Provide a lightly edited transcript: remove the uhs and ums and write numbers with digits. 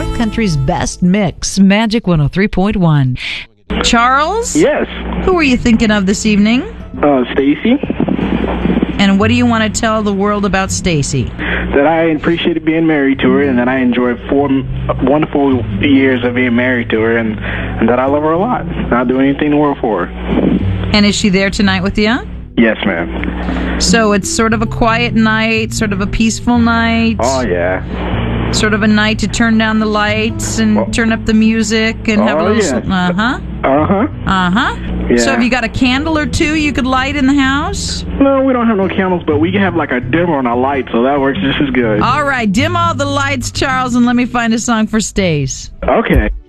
North Country's best mix, Magic 103.1. Charles? Yes. Who are you thinking of this evening? Stacy. And what do you want to tell the world about Stacy? That I appreciated being married to her, and that I enjoyed 4 wonderful years of being married to her, and that I love her a lot. I'll do anything in the world for her. And is she there tonight with you? Yes, ma'am. So it's sort of a quiet night, sort of a peaceful night. Oh, yeah. Sort of a night to turn down the lights and turn up the music and have a little... Yeah. Uh-huh. Uh-huh. Uh-huh. Yeah. So have you got a candle or two you could light in the house? No, we don't have no candles, but we can have like a dimmer on our light, so that works just as good. All right, dim all the lights, Charles, and let me find a song for Stace. Okay.